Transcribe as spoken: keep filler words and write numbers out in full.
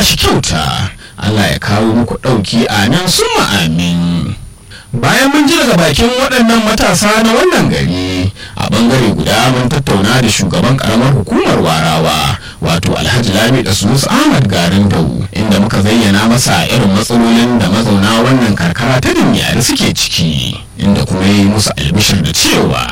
shi kyauta, Allah ya kawo muku ɗauki amin summa amin. Bayan mun ji daga bakin waɗannan matasa na wannan gari, a ɓangare guda mun tattauna da shugaban ƙaramar hukumar Warawa wato Alhaji Lami da Sunusi Ahmad Garin Dau, inda muka zayyana masa irin matsalolin da mazauna wannan karkara ta Dingyari suke ciki, inda kuma yi musu albishir da cewa